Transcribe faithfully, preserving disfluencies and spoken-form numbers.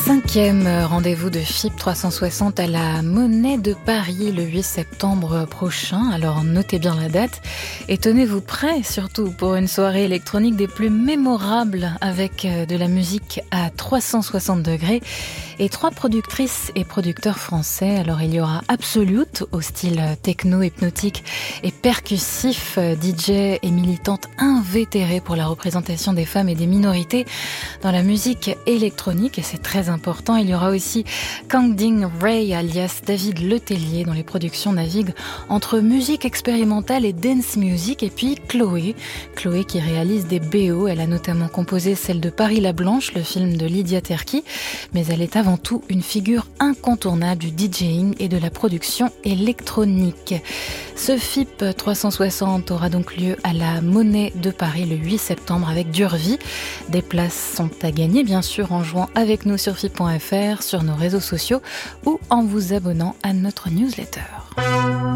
Cinquième rendez-vous de F I P trois cent soixante à la Monnaie de Paris le huit septembre prochain. Alors notez bien la date et tenez-vous prêts surtout pour une soirée électronique des plus mémorables avec de la musique à trois cent soixante degrés et trois productrices et producteurs français. Alors il y aura Absolute au style techno, hypnotique et percussif, D J et militante invétérée pour la représentation des femmes et des minorités dans la musique électronique, et c'est très important. Il y aura aussi Kang Ding Ray alias David Letellier dont les productions naviguent entre musique expérimentale et dance music, et puis Chloé Chloé qui réalise des B O. Elle a notamment composé celle de Paris la Blanche, le film de Lydia Terki, mais elle est avant tout une figure incontournable du DJing et de la production électronique. Ce F I P trois cent soixante aura donc lieu à la Monnaie de Paris le huit septembre avec Durvi. Des places sont à gagner bien sûr en jouant avec nous sur F I P point F R, sur nos réseaux sociaux ou en vous abonnant à notre newsletter.